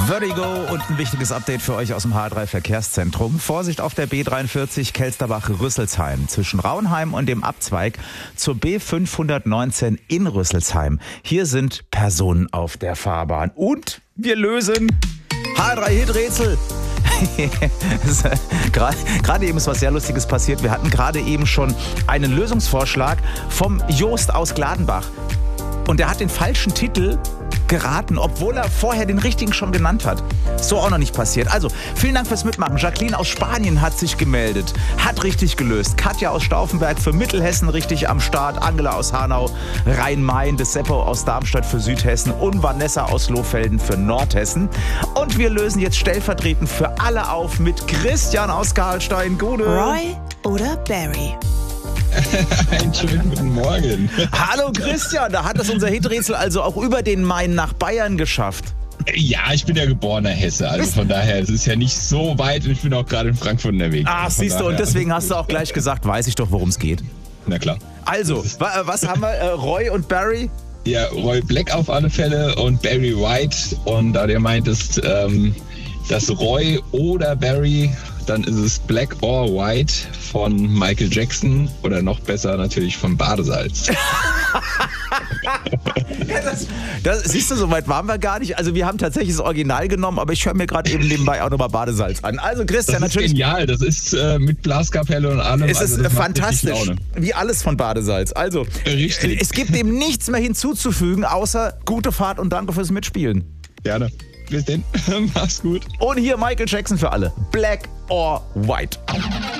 Vertigo und ein wichtiges Update für euch aus dem H3 Verkehrszentrum. Vorsicht auf der B43 Kelsterbach-Rüsselsheim zwischen Raunheim und dem Abzweig zur B519 in Rüsselsheim. Hier sind Personen auf der Fahrbahn und wir lösen H3-Hit-Rätsel. Gerade eben ist was sehr Lustiges passiert. Wir hatten gerade eben schon einen Lösungsvorschlag vom Jost aus Gladenbach. Und der hat den falschen Titel geraten, obwohl er vorher den richtigen schon genannt hat. So auch noch nicht passiert. Also, vielen Dank fürs Mitmachen. Jacqueline aus Spanien hat sich gemeldet, hat richtig gelöst. Katja aus Stauffenberg für Mittelhessen richtig am Start. Angela aus Hanau, Rhein-Main, des Seppo aus Darmstadt für Südhessen und Vanessa aus Lohfelden für Nordhessen. Und wir lösen jetzt stellvertretend für alle auf mit Christian aus Karlstein. Gute. Roy oder Barry? Einen schönen guten Morgen. Hallo Christian, da hat es unser Hiträtsel also auch über den Main nach Bayern geschafft. Ja, ich bin ja geborener Hesse, also von daher, es ist ja nicht so weit und ich bin auch gerade in Frankfurt unterwegs. Ach, siehst du, und deswegen hast du auch gleich gesagt, weiß ich doch, worum es geht. Na klar. Also, was haben wir, Roy und Barry? Ja, Roy Black auf alle Fälle und Barry White. Und da du meintest, dass Roy oder Barry, dann ist es Black or White von Michael Jackson oder noch besser natürlich von Badesalz. Das, siehst du, so weit waren wir gar nicht. Also wir haben tatsächlich das Original genommen, aber ich höre mir gerade eben nebenbei auch nochmal Badesalz an. Also Christian, das ist natürlich. Genial, das ist mit Blaskapelle und allem. Es ist also fantastisch, wie alles von Badesalz. Also, richtig. Es gibt dem nichts mehr hinzuzufügen, außer gute Fahrt und danke fürs Mitspielen. Gerne. Bis denn. Mach's gut. Und hier Michael Jackson für alle. Black or White.